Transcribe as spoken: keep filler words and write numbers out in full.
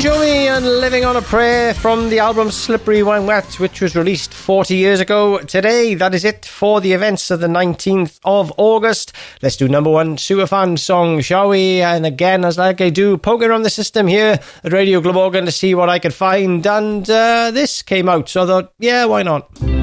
Bon Jovi and Living on a Prayer from the album Slippery When Wet, which was released forty years ago today. That is it for the events of the nineteenth of August. Let's do number one Superfan song, shall we? And again, as like I do, poking around the system here at Radio Glamorgan to see what I could find. And uh, this came out, so I thought, yeah, why not?